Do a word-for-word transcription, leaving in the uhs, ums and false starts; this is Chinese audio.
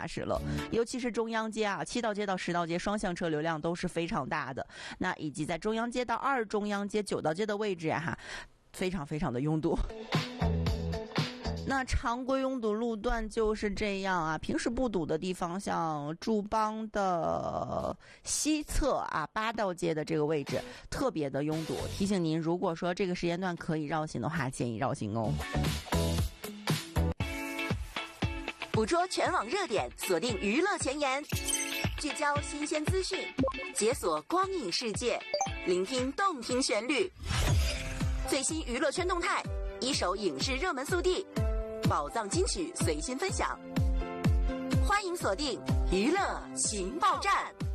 驶了。尤其是中央街啊，七道街到十道街双向车流量都是非常大的。那以及在中央街到二中央街、九道街的位置呀、啊，哈，非常非常的拥堵。那常规拥堵路段就是这样啊，平时不堵的地方，像驻邦的西侧啊，八道街的这个位置特别的拥堵。提醒您，如果说这个时间段可以绕行的话，建议绕行哦。 捕捉全网热点，锁定娱乐前沿，聚焦新鲜资讯，解锁光影世界，聆听动听旋律，最新娱乐圈动态，一手影视热门速递，宝藏金曲随心分享。欢迎锁定娱乐情报站。